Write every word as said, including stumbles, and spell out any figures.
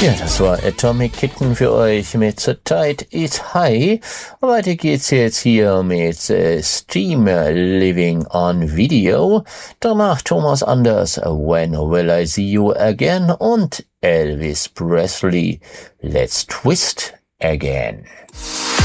Ja, das war Atomic Kitten für euch mit The Tide is High. Weiter geht's jetzt hier mit äh, Streamer Living on Video. Danach Thomas Anders, When Will I See You Again? Und Elvis Presley, Let's Twist Again.